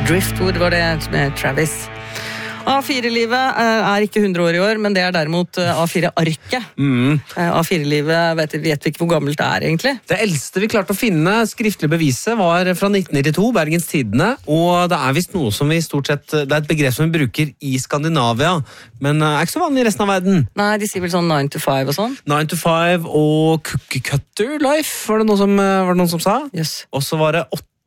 Driftwood var det med Travis. A4-livet er ikke 100 år i år, men det er derimot A4-arket. A4-livet vet vi ikke hvor gammelt det er egentlig. Det eldste vi klarte å finne skriftlig beviset var fra 1992, Bergens Tidende, og det er vist noe som vi stort sett, det er et begrep som vi bruker i Skandinavia, men er ikke så vanlig i resten av verden. Nei, de sier vel sånn 9 to 5 og sånn. 9 to 5 og cookie cutter life, var det noen som sa? Yes. Og så var det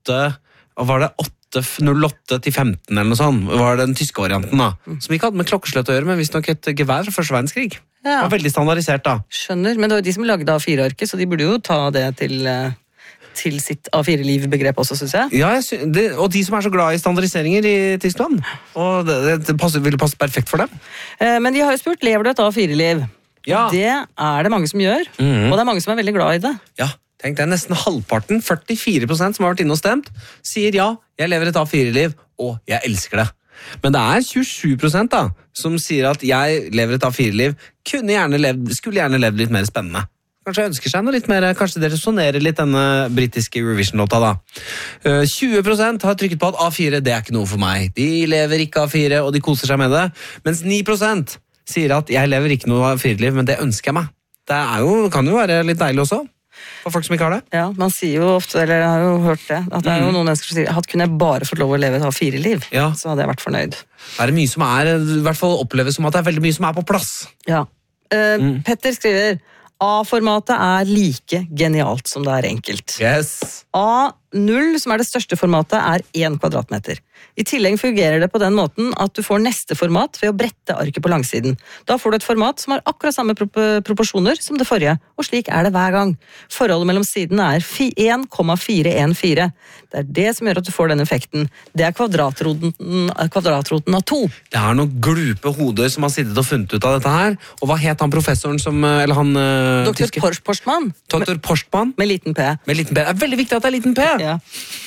08 til 15 eller noe sånt, var den tyske varianten da, som ikke hadde med klokkeslett å gjøre, men visst nok et gevær fra første verdenskrig. Ja. Det var veldig standardisert da. Skjønner, men det var de som lagde A4-arket, så de burde jo ta det til sitt A4-liv-begrep også, synes jeg. Ja, og de som er så glad i standardiseringer i Tyskland, og det ville passe perfekt for dem. Men de har jo spurt, lever du et A4-liv? Ja. Det er det mange som gjør, og det er mange som er veldig glad i det. Ja. Tenk deg, nesten halvparten, 44% som har vært inne og stemt, sier ja, jeg lever et A4-liv, og jeg elsker det. Men det er 27% da, som sier at jeg lever et A4-liv, skulle gjerne levd litt mer spennende. Kanskje ønsker seg noe litt mer, kanskje det resonerer litt denne britiske Eurovision-låta da. 20% har trykket på at A4, det er ikke noe for meg. De lever ikke A4, og de koser seg med det. Mens 9% sier at jeg lever ikke noe A4-liv, men det ønsker jeg meg. Det kan jo være litt deilig også. For folk som ikke har det? Ja, man sier jo ofte, eller jeg har jo hørt det, at det er jo noen mennesker som sier at kunne jeg bare fått lov å leve et A4-liv, så hadde jeg vært fornøyd. Det er mye som i hvert fall oppleves som at det er veldig mye som er på plass. Ja. Petter skriver, A-formatet er like genialt som det er enkelt. Yes. A0, som er det største formatet, er 1 kvadratmeter. I tillegg fungerer det på den måten at du får neste format ved å brette arket på langsiden. Da får du et format som har akkurat samme proporsjoner som det forrige, og slik er det hver gang. Forholdet mellom sidene er 1,414. Det er det som gjør at du får den effekten. Det er kvadratroten av 2. Det er noen glupe hoder som har sittet og funnet ut av dette her. Og hva het han professoren som, eller han Dr. Postman. Dr. Postman? Med liten P. Med liten P. Det er veldig viktig at det er liten P. Ja.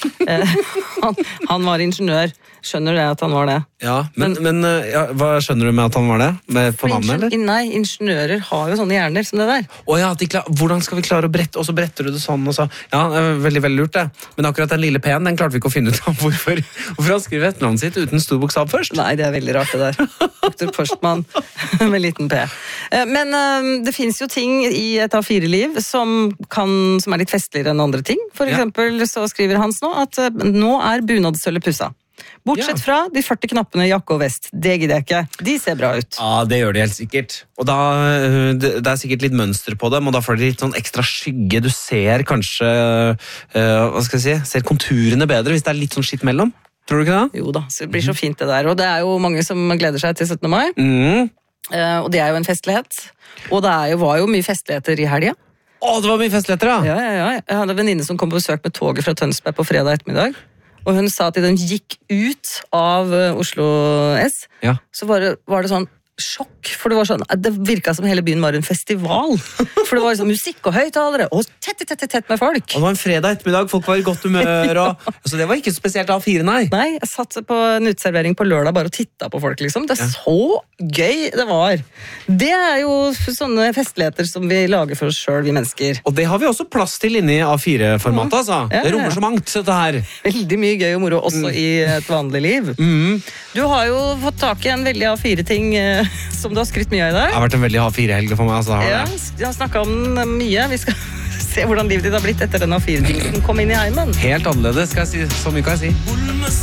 Han var ingeniør. Skjønner du at han var det? Ja, men hva skjønner du med at han var det? På navnet, eller? Nei, ingeniører har jo sånne hjerner som det der. Åja, hvordan skal vi klare å brette? Og så bretter du det sånn og så. Ja, det er veldig, veldig lurt det. Men akkurat den lille P-en, den klarte vi ikke å finne ut av hvorfor han skriver etternavnet sitt uten stor bokstav først. Nei, det er veldig rart det der. Dr. Postman med liten P. Men det finnes jo ting i et A4-liv som er litt festligere enn andre ting. For eksempel så skriver Hans nå at nå er bunadsølvet pussa. Bortsett fra de 40 knappene i jakke og vest. Det gidder jeg ikke. De ser bra ut. Ja, det gjør de helt sikkert. Og det er sikkert litt mønster på dem, og da får de litt sånn ekstra skygge. Du ser kanskje, ser konturene bedre hvis det er litt sånn skitt mellom. Tror du ikke det? Jo da, så det blir så fint det der. Og det er jo mange som gleder seg til 17. mai. Og det er jo en festlighet. Og det var jo mye festligheter i helga. Det var mye festligheter, da! Ja. Jeg hadde en venninne som kom på besøk med toget fra Tønsberg på fredag ettermiddag. Og hun sa at da hun gikk ut av Oslo S, så var det sånn sjokk, for det virket som hele byen var en festival. For det var liksom musikk og høyttalere, og tett med folk. Og det var en fredag ettermiddag, folk var i godt humør, så det var ikke spesielt A4, nei. Nei, jeg satt på en uteservering på lørdag bare og tittet på folk, liksom. Det er så gøy det var. Det er jo sånne festligheter som vi lager for oss selv, vi mennesker. Og det har vi også plass til inne i A4-formatet, altså. Det rommer så mangt, dette her. Veldig mye gøy og moro også i et vanlig liv. Du har jo fått tak i en veldig A4-ting som du har skrytt mye av i dag. Det har vært en veldig A4-helg for meg, altså. Jeg har snakket om den mye. Vi skal se hvordan livet ditt har blitt etter den A4-tingen kom inn i heimen. Helt annerledes, så mye kan jeg si.